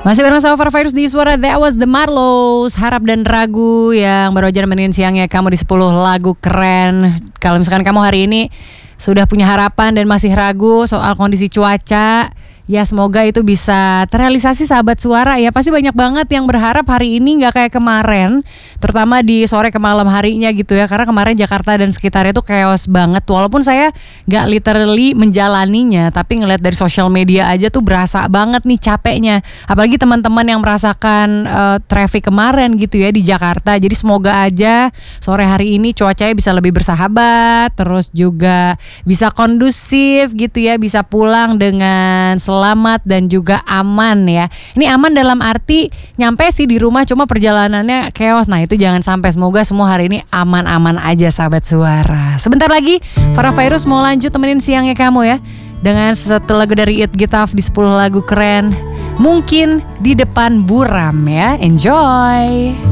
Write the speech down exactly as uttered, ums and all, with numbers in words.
Masih bareng sama Farah Virus di Suara That Was The Marlows. Harap dan ragu yang baru aja nemenin siangnya kamu di sepuluh lagu keren. Kalau misalkan kamu hari ini sudah punya harapan dan masih ragu soal kondisi cuaca, ya semoga itu bisa terrealisasi sahabat Suara ya. Pasti banyak banget yang berharap hari ini gak kayak kemarin, terutama di sore ke malam harinya gitu ya. Karena kemarin Jakarta dan sekitarnya tuh chaos banget. Walaupun saya gak literally menjalaninya, tapi ngeliat dari sosial media aja tuh berasa banget nih capeknya. Apalagi teman-teman yang merasakan uh, traffic kemarin gitu ya di Jakarta. Jadi semoga aja sore hari ini cuacanya bisa lebih bersahabat, terus juga bisa kondusif gitu ya, bisa pulang dengan selamat dan juga aman ya. Ini aman dalam arti nyampe sih di rumah, cuma perjalanannya chaos. Nah itu jangan sampai. Semoga semua hari ini aman-aman aja sahabat Suara. Sebentar lagi Farah Virus mau lanjut temenin siangnya kamu ya, dengan satu lagu dari It Gitaf di sepuluh lagu keren. Mungkin di depan buram ya. Enjoy.